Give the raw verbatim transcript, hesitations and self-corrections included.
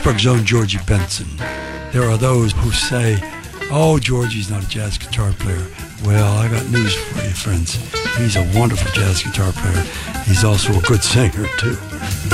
Pittsburgh's own Georgie Benson. There are those who say, oh, Georgie's not a jazz guitar player. Well, I got news for you, friends. He's a wonderful jazz guitar player. He's also a good singer, too.